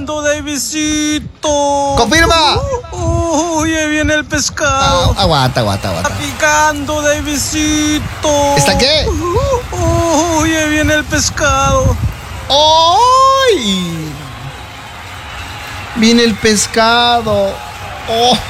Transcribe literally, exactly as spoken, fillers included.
Davidcito. ¡Confirma! Uy, ahí viene el pescado. Ah, aguanta, aguanta, aguanta. Está picando, Davidcito. ¿Está qué? Uy, ahí viene el pescado. ¡Ay! Viene el pescado. ¡Oh!